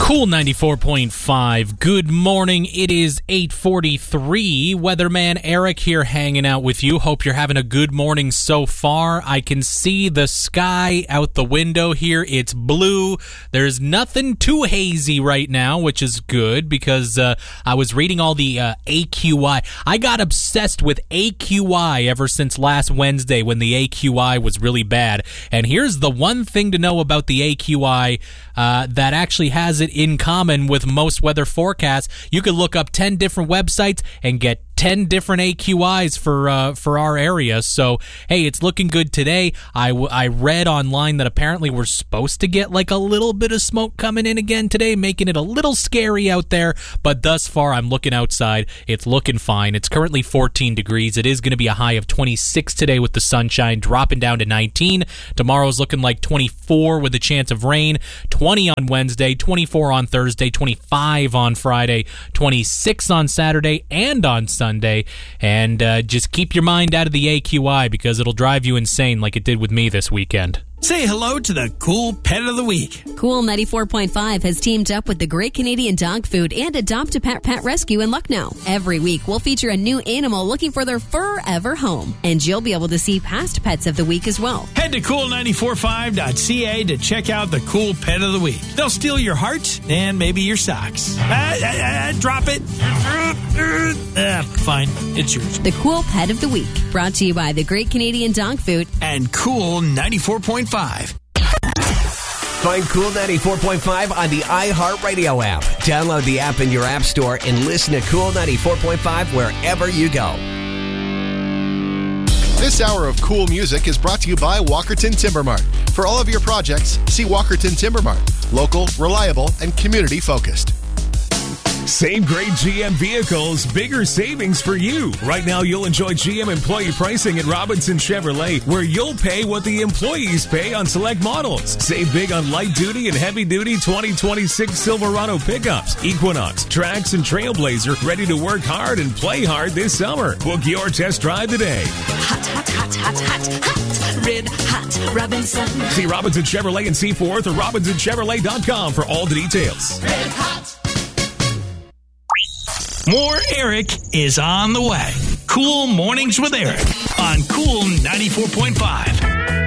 Cool 94.5. Good morning. It is 8:43. Weatherman Eric here hanging out with you. Hope you're having a good morning so far. I can see the sky out the window here. It's blue. There's nothing too hazy right now, which is good because I was reading all the AQI. I got obsessed with AQI ever since last Wednesday when the AQI was really bad. And here's the one thing to know about the AQI that actually has it in common with most weather forecasts. You could look up 10 different websites and get 10 different AQIs for our area. So, hey, it's looking good today. I read online that apparently we're supposed to get like a little bit of smoke coming in again today, making it a little scary out there. But thus far, I'm looking outside. It's looking fine. It's currently 14 degrees. It is going to be a high of 26 today with the sunshine, dropping down to 19. Tomorrow's looking like 24 with a chance of rain, 20 on Wednesday, 24 on Thursday, 25 on Friday, 26 on Saturday and on Sunday. And just keep your mind out of the AQI because it'll drive you insane like it did with me this weekend. Say hello to the Cool Pet of the Week. Cool 94.5 has teamed up with the Great Canadian Dog Food and Adopt a Pet Pet Rescue in Lucknow. Every week, we'll feature a new animal looking for their forever home. And you'll be able to see past pets of the week as well. Head to cool945.ca to check out the Cool Pet of the Week. They'll steal your heart and maybe your socks. Drop it. Fine. It's yours. The Cool Pet of the Week. Brought to you by the Great Canadian Dog Food and Cool 94.5. Find Cool 94.5 on the iHeartRadio app. Download the app in your app store and listen to Cool 94.5 wherever you go. This hour of cool music is brought to you by Walkerton Timber Mart. For all of your projects, see Walkerton Timber Mart. Local, reliable, and community-focused. Save great GM vehicles, bigger savings for you. Right now, you'll enjoy GM employee pricing at Robinson Chevrolet, where you'll pay what the employees pay on select models. Save big on light-duty and heavy-duty 2026 Silverado pickups, Equinox, Trax, and Trailblazer, ready to work hard and play hard this summer. Book your test drive today. Hot, hot, hot, hot, hot, hot. Red hot Robinson. See Robinson Chevrolet in Seaforth or RobinsonChevrolet.com for all the details. Red hot. More Eric is on the way. Cool Mornings with Eric on Cool 94.5.